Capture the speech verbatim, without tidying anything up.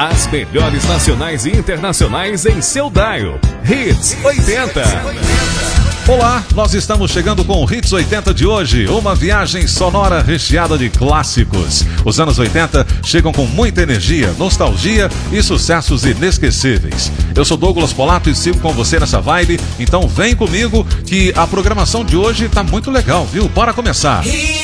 As melhores nacionais e internacionais em seu dial. Hits oitenta. Olá, nós estamos chegando com o Hits oitenta de hoje, uma viagem sonora recheada de clássicos. Os anos oitenta chegam com muita energia, nostalgia e sucessos inesquecíveis. Eu sou Douglas Polato e sigo com você nessa vibe, então vem comigo que a programação de hoje tá muito legal, viu? Bora começar!